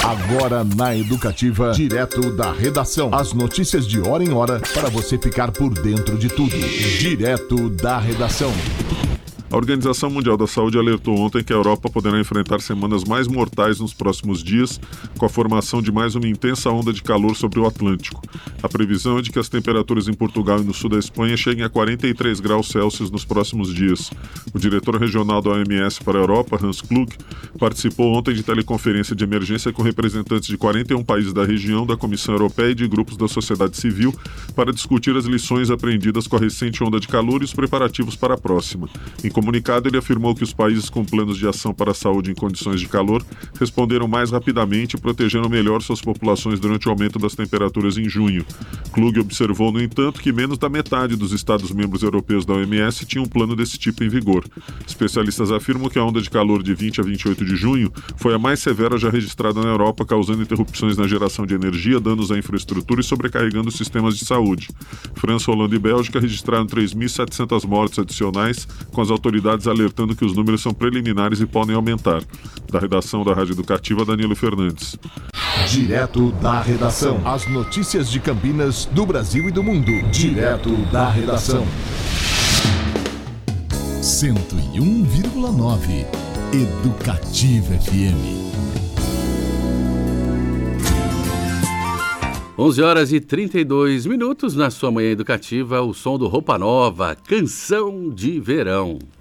Agora na Educativa, direto da redação. As notícias de hora em hora para você ficar por dentro de tudo. Direto da redação. A Organização Mundial da Saúde alertou ontem que a Europa poderá enfrentar semanas mais mortais nos próximos dias, com a formação de mais uma intensa onda de calor sobre o Atlântico. A previsão é de que as temperaturas em Portugal e no sul da Espanha cheguem a 43 graus Celsius nos próximos dias. O diretor regional da OMS para a Europa, Hans Klug, participou ontem de teleconferência de emergência com representantes de 41 países da região, da Comissão Europeia e de grupos da sociedade civil para discutir as lições aprendidas com a recente onda de calor e os preparativos para a próxima. Em comunicado, ele afirmou que os países com planos de ação para a saúde em condições de calor responderam mais rapidamente, protegendo melhor suas populações durante o aumento das temperaturas em junho. Klug observou, no entanto, que menos da metade dos Estados-membros europeus da OMS tinham um plano desse tipo em vigor. Especialistas afirmam que a onda de calor de 20 a 28 de junho foi a mais severa já registrada na Europa, causando interrupções na geração de energia, danos à infraestrutura e sobrecarregando os sistemas de saúde. França, Holanda e Bélgica registraram 3.700 mortes adicionais, com as autoridades alertando que os números são preliminares e podem aumentar. Da redação da Rádio Educativa, Danilo Fernandes. Direto da redação. As notícias de Campinas, do Brasil e do mundo. Direto da redação. 101,9 Educativa FM. 11h32 na sua manhã educativa, o som do Roupa Nova, Canção de Verão.